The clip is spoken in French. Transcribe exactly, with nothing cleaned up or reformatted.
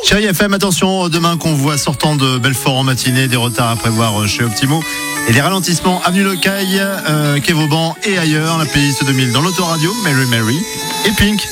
Chérie F M, attention, demain qu'on voit sortant de Belfort en matinée, des retards à prévoir chez Optimo et des ralentissements avenue Locaille, euh, Quai Vauban et ailleurs. La playlist deux mille dans l'autoradio, Mary Mary et Pink.